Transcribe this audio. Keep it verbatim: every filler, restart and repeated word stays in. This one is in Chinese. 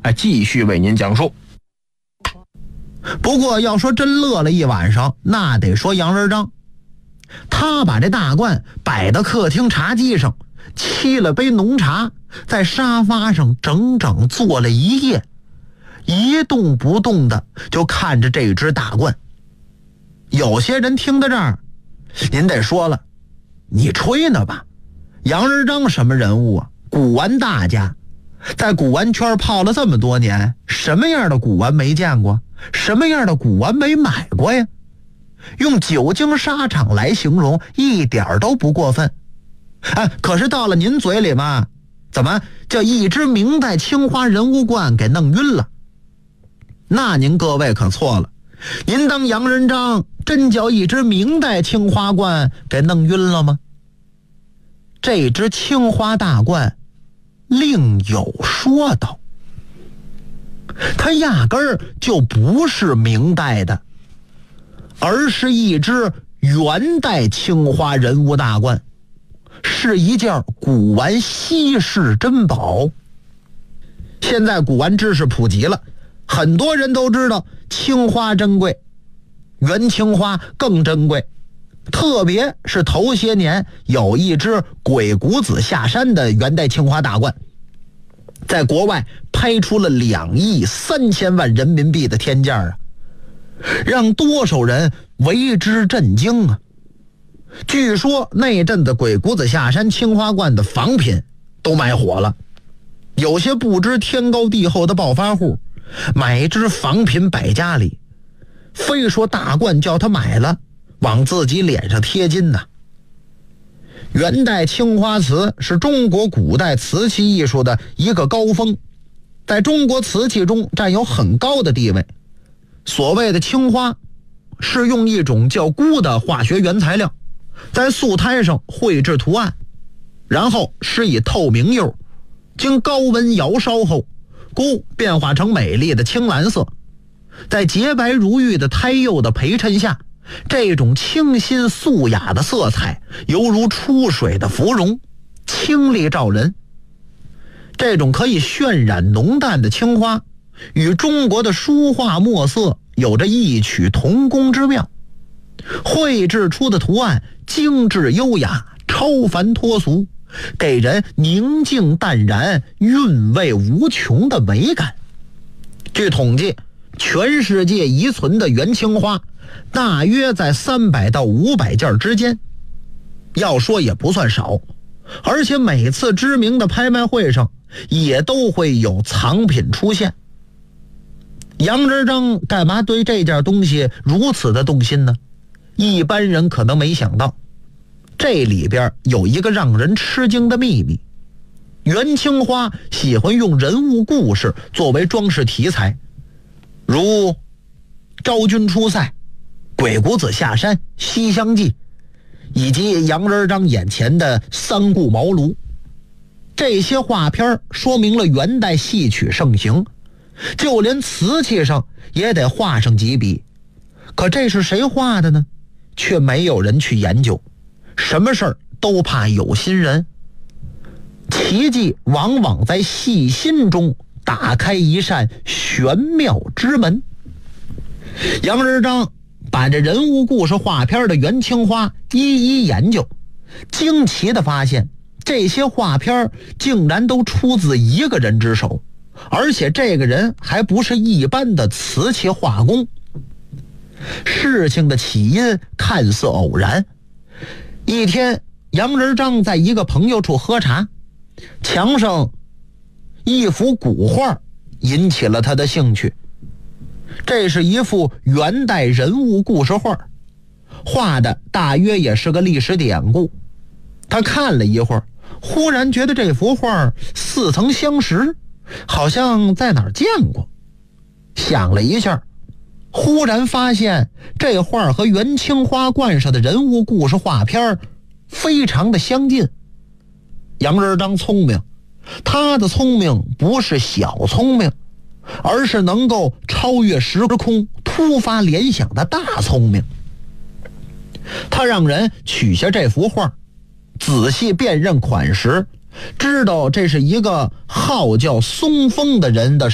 哎，继续为您讲述。 不过要说真乐了一晚上，那得说杨仁章。他把这大罐摆到客厅茶几上，沏了杯浓茶，在沙发上整整坐了一夜，一动不动的就看着这只大罐。有些人听到这儿，您得说了，你吹呢吧？杨仁章什么人物啊？古玩大家，在古玩圈泡了这么多年，什么样的古玩没见过？什么样的古玩没买过呀？用久经沙场来形容一点都不过分。哎，可是到了您嘴里嘛，怎么叫一只明代青花人物罐给弄晕了？那您各位可错了，您当杨仁章真叫一只明代青花罐给弄晕了吗？这只青花大罐另有说道，它压根儿就不是明代的，而是一只元代青花人物大罐，是一件古玩稀世珍宝。现在古玩知识普及了，很多人都知道青花珍贵，元青花更珍贵。特别是头些年有一只鬼谷子下山的元代青花大罐，在国外拍出了两亿三千万人民币的天价啊，让多少人为之震惊啊！据说那阵子鬼谷子下山青花罐的仿品都卖火了，有些不知天高地厚的暴发户买一只仿品摆家里，非说大罐叫他买了往自己脸上贴金呢。元代青花瓷是中国古代瓷器艺术的一个高峰，在中国瓷器中占有很高的地位。所谓的青花是用一种叫钴的化学原材料在素胎上绘制图案，然后施以透明釉，经高温窑烧后，钴变化成美丽的青蓝色，在洁白如玉的胎釉的陪衬下，这种清新素雅的色彩犹如出水的芙蓉，清丽照人。这种可以渲染浓淡的青花与中国的书画墨色有着异曲同工之妙，绘制出的图案精致优雅，超凡脱俗，给人宁静淡然，韵味无穷的美感。据统计，全世界遗存的元青花大约在三百到五百件之间，要说也不算少，而且每次知名的拍卖会上也都会有藏品出现。杨仁章干嘛对这件东西如此的动心呢？一般人可能没想到，这里边有一个让人吃惊的秘密。元青花喜欢用人物故事作为装饰题材，如昭君出塞、鬼谷子下山、西厢记，以及杨仁章眼前的三顾茅庐。这些画片说明了元代戏曲盛行，就连瓷器上也得画上几笔。可这是谁画的呢？却没有人去研究。什么事儿都怕有心人，奇迹往往在细心中打开一扇玄妙之门。杨仁章把这人物故事画片的元青花一一研究，惊奇地发现这些画片竟然都出自一个人之手，而且这个人还不是一般的瓷器画工。事情的起因看似偶然，一天杨仁章在一个朋友处喝茶，墙上一幅古画引起了他的兴趣。这是一幅元代人物故事画，画的大约也是个历史典故。他看了一会儿，忽然觉得这幅画似曾相识，好像在哪儿见过。想了一下，忽然发现这画和元青花罐上的人物故事画片非常的相近。杨仁章聪明，他的聪明不是小聪明，而是能够超越时空、突发联想的大聪明。他让人取下这幅画，仔细辨认款识，知道这是一个号叫松风的人的